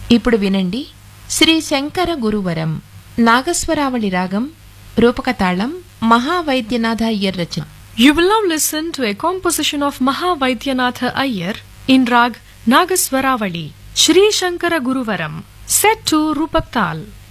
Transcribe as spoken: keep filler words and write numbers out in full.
ఇప్పుడు వినండి శ్రీ శంకర గురువరం నాగస్వరావళి రాగం రూపకతాళం మహావైద్యనాథ అయ్యర్ రచన. You will now listen to a composition of Mahavaidyanath Iyer in Rag Nagaswaravali, Shri Shankara Guruvaram, set to Rupak Tal.